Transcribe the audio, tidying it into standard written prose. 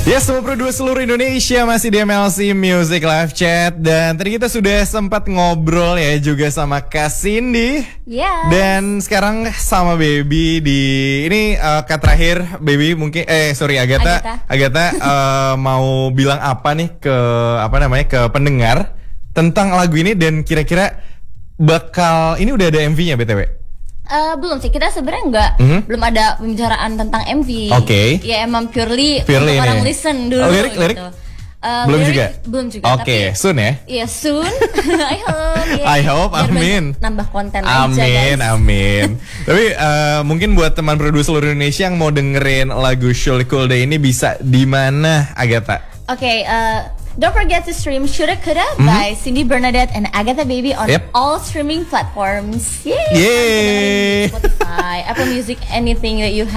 Ya, semua produser seluruh Indonesia masih di MLC Music Live Chat. Dan tadi kita sudah sempat ngobrol ya juga sama Kak Cindy. Yes. Dan sekarang sama Baby di ini Kak terakhir Baby mungkin Agatha mau bilang apa nih ke pendengar tentang lagu ini dan kira-kira bakal ini udah ada MV-nya BTW? Belum sih, kita sebenarnya belum ada pembicaraan tentang MV. Oke. Ya emang purely untuk ini. orang listen dulu. Oh, lirik? Gitu. Belum juga. Tapi soon ya. Iya soon. I hope. I hope. Biar Amin. Nambah konten aja guys. Amin. Tapi mungkin buat teman produser seluruh Indonesia yang mau dengerin lagu Surely Cool Day ini bisa di mana, Agatha? Oke. Don't forget to stream Shoulda Coulda by Cindy Bernadette and Agatha Baby on all streaming platforms. Yay! Yay! Spotify, Apple Music, anything that you have.